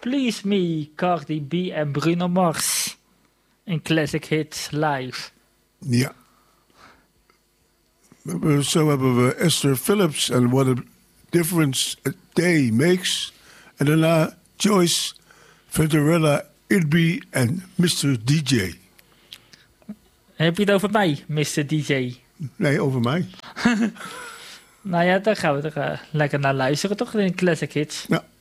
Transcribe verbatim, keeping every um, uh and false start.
Please Me, Cardi B en Bruno Mars. In Classic Hits Live. Ja. Zo hebben we Esther Phillips en What a Difference a Day Makes. En daarna Joyce Venturella, Itby en mister D J. Heb je het over mij, mister D J? Nee, over mij. Nou ja, dan gaan we er uh, lekker naar luisteren, toch? In Classic Hits. Ja.